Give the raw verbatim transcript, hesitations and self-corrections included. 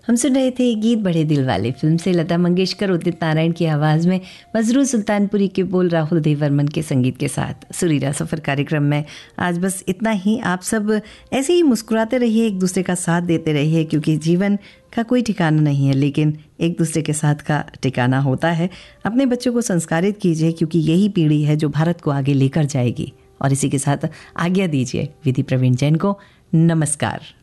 हम सुन रहे थे ये गीत बड़े दिल वाले फिल्म से, लता मंगेशकर उदित नारायण की आवाज़ में, मजरू सुल्तानपुरी के बोल राहुल देवर्मन के संगीत के साथ। सुरीला सफ़र कार्यक्रम में आज बस इतना ही। आप सब ऐसे ही मुस्कुराते रहिए, एक दूसरे का साथ देते रहिए, क्योंकि जीवन का कोई ठिकाना नहीं है, लेकिन एक दूसरे के साथ का ठिकाना होता है। अपने बच्चों को संस्कारित कीजिए, क्योंकि यही पीढ़ी है जो भारत को आगे लेकर जाएगी। और इसी के साथ आज्ञा दीजिए विधि प्रवीण जैन को। नमस्कार।